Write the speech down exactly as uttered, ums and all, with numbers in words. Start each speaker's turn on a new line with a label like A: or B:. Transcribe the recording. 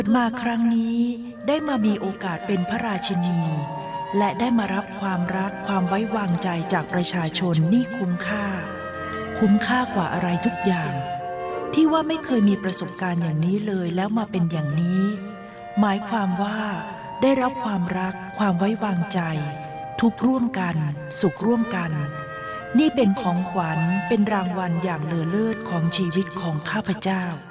A: ดมาครั้งนี้ได้มามีโอกาสเป็นพระราชินีและได้มารับความรักความไว้วางใจจากประชาชนนี่คุ้มค่าคุ้มค่ากว่าอะไรทุกอย่างที่ว่าไม่เคยมีประสบการณ์อย่างนี้เลยแล้วมาเป็นอย่างนี้หมายความว่าได้รับความรักความไว้วางใจทุกข์ร่วมกันสุขร่วมกันนี่เป็นของขวัญเป็นรางวัลอย่างเลอเลิศของชีวิตของข้าพเจ้า